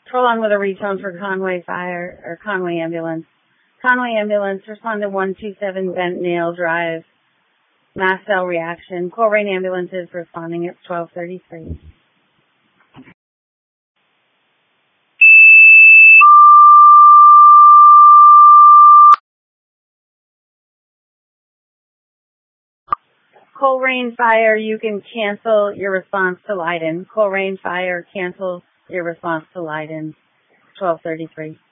Prolong with a retone for Conway Fire or Conway Ambulance. Conway Ambulance, respond to 127 Bent Nail Drive. Mass cell reaction. Coleraine Ambulance is responding at 1233. Coleraine Fire, you can cancel your response to Leiden. Coleraine Fire cancels your response to Leiden. 1233.